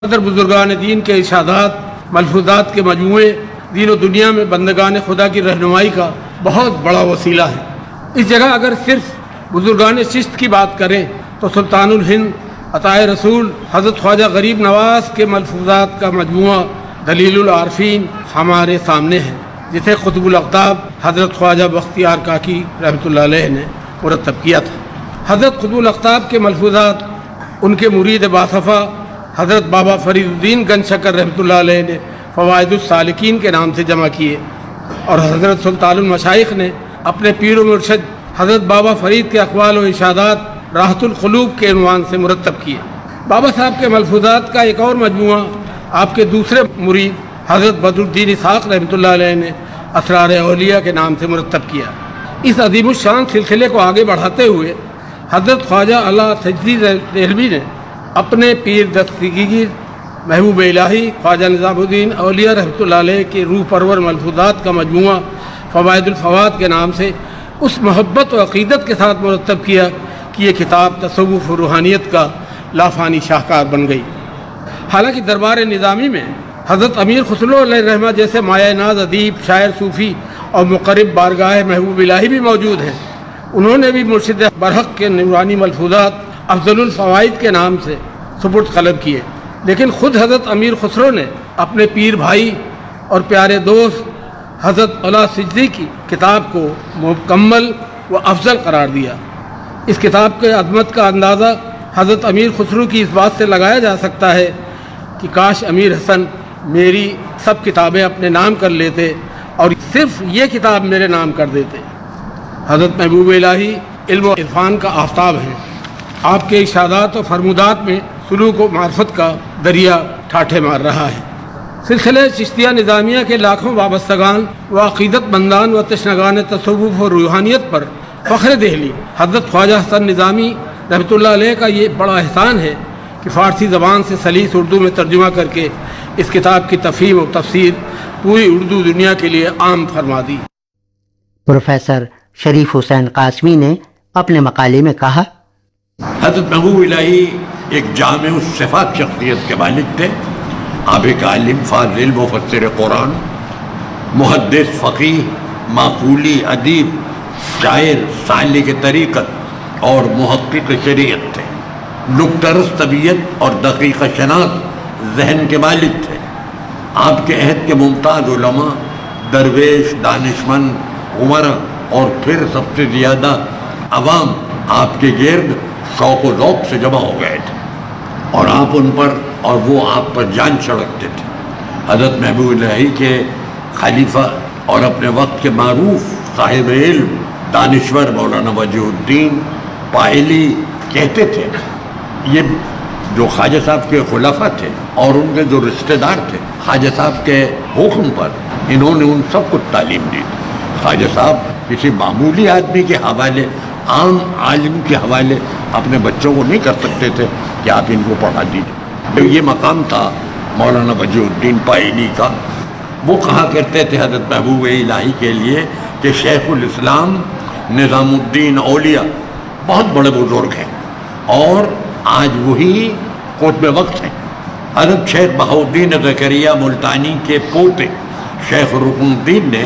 صدر بزرگان دین کے ارشادات ملفوظات کے مجموعے دین و دنیا میں بندگان خدا کی رہنمائی کا بہت بڑا وسیلہ ہے۔ اس جگہ اگر صرف بزرگان چشت کی بات کریں تو سلطان الہند عطائے رسول حضرت خواجہ غریب نواز کے ملفوظات کا مجموعہ دلیل العارفین ہمارے سامنے ہے، جسے قطب الاقطاب حضرت خواجہ بختیار کاکی رحمۃ اللہ علیہ نے مرتب کیا تھا۔ حضرت قطب الاقطاب کے ملفوظات ان کے مرید باصفا حضرت بابا فرید الدین گنج شکر رحمۃ اللہ علیہ نے فوائد السالکین کے نام سے جمع کیے، اور حضرت سلطان المشائخ نے اپنے پیر و مرشد حضرت بابا فرید کے اقوال و ارشادات راحت القلوب کے عنوان سے مرتب کیے۔ بابا صاحب کے ملفوظات کا ایک اور مجموعہ آپ کے دوسرے مرید حضرت بدر الدین اسحاق رحمۃ اللہ علیہ نے اسرار اولیاء کے نام سے مرتب کیا۔ اس عظیم الشان سلسلے کو آگے بڑھاتے ہوئے حضرت خواجہ علامہ سجدی دہلوی نے اپنے پیر دستگیر محبوب الہی خواجہ نظام الدین اولیاء رحمۃ اللہ علیہ کے روح پرور ملفوظات کا مجموعہ فوائد الفواد کے نام سے اس محبت و عقیدت کے ساتھ مرتب کیا کہ یہ کتاب تصوف و روحانیت کا لافانی شاہکار بن گئی۔ حالانکہ دربار نظامی میں حضرت امیر خسرو علیہ الرحمہ جیسے مایہ ناز ادیب، شاعر، صوفی اور مقرب بارگاہ محبوب الہی بھی موجود ہیں، انہوں نے بھی مرشد برحق کے نورانی ملفوظات افضل الفوائد کے نام سے سپرد قلم کیے، لیکن خود حضرت امیر خسرو نے اپنے پیر بھائی اور پیارے دوست حضرت علامہ سجدی کی کتاب کو مکمل و افضل قرار دیا۔ اس کتاب کے عظمت کا اندازہ حضرت امیر خسرو کی اس بات سے لگایا جا سکتا ہے کہ کاش امیر حسن میری سب کتابیں اپنے نام کر لیتے اور صرف یہ کتاب میرے نام کر دیتے۔ حضرت محبوب الہی علم و عرفان کا آفتاب ہیں، آپ کے ارشادات و فرمودات میں سلوک و معرفت کا دریا ٹھاٹھے مار رہا ہے۔ سلسلہ چشتیہ نظامیہ کے لاکھوں وابستگان و عقیدت مندان و تشنگان تصوف و روحانیت پر فخر دہلی حضرت خواجہ حسن نظامی رحمۃ اللہ علیہ کا یہ بڑا احسان ہے کہ فارسی زبان سے سلیس اردو میں ترجمہ کر کے اس کتاب کی تفہیم و تفسیر پوری اردو دنیا کے لیے عام فرما دی۔ پروفیسر شریف حسین قاسمی نے اپنے مقالے میں کہا، حضرت محبوب الہی ایک جامع الصفات شخصیت کے مالک تھے۔ آپ ایک عالم، فاضل، مفسر قرآن، محدث، فقیہ، معقولی، ادیب، شاعر، سالک طریقت اور محقق شریعت تھے۔ نکترس طبیعت اور دقیق شناس ذہن کے مالک تھے۔ آپ کے عہد کے ممتاز علماء، درویش، دانشمند، عمرا اور پھر سب سے زیادہ عوام آپ کے گرد شوق و ذوق سے جمع ہو گئے تھے، اور آپ ان پر اور وہ آپ پر جان چھڑکتے تھے۔ حضرت محبوب الہی کے خلیفہ اور اپنے وقت کے معروف صاحب علم دانشور مولانا وجیہ الدین پائلی کہتے تھے، یہ جو خواجہ صاحب کے خلفاء تھے اور ان کے جو رشتہ دار تھے، خواجہ صاحب کے حکم پر انہوں نے ان سب کو تعلیم دی۔ خواجہ صاحب کسی معمولی آدمی کے حوالے، عام عالم کے حوالے اپنے بچوں کو نہیں کر سکتے تھے کہ آپ ان کو پڑھا دیجیے۔ یہ مقام تھا مولانا وجیہ الدین پائلی کا۔ وہ کہا کرتے تھے حضرت محبوب الہی کے لیے کہ شیخ الاسلام نظام الدین اولیاء بہت بڑے بزرگ ہیں، اور آج وہی قطب وقت ہیں۔ حضرت شیخ بہاؤالدین زکریہ ملتانی کے پوتے شیخ رکن الدین نے،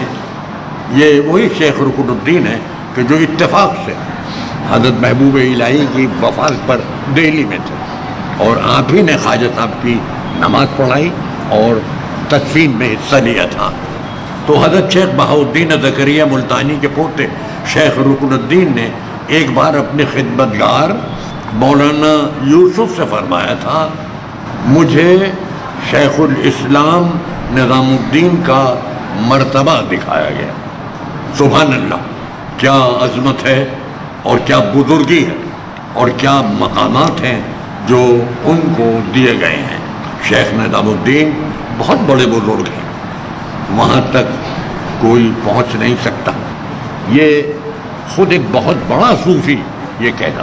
یہ وہی شیخ رکن الدین ہے کہ جو اتفاق سے حضرت محبوب الہی کی وفات پر دہلی میں تھے، اور آپ ہی نے خواجہ صاحب کی نماز پڑھائی اور تدفین میں حصہ لیا تھا۔ تو حضرت شیخ بہاؤالدین زکریہ ملتانی کے پوتے شیخ رکن الدین نے ایک بار اپنے خدمتگار مولانا یوسف سے فرمایا تھا، مجھے شیخ الاسلام نظام الدین کا مرتبہ دکھایا گیا۔ سبحان اللہ، کیا عظمت ہے اور کیا بزرگی ہے اور کیا مقامات ہیں جو ان کو دیے گئے ہیں۔ شیخ نظام الدین بہت بڑے بزرگ ہیں، وہاں تک کوئی پہنچ نہیں سکتا۔ یہ خود ایک بہت بڑا صوفی یہ کہنا۔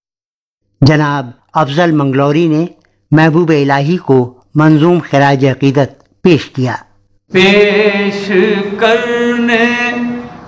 جناب افضل منگلوری نے محبوب الہی کو منظوم خراج عقیدت پیش کیا۔ پیش کرنے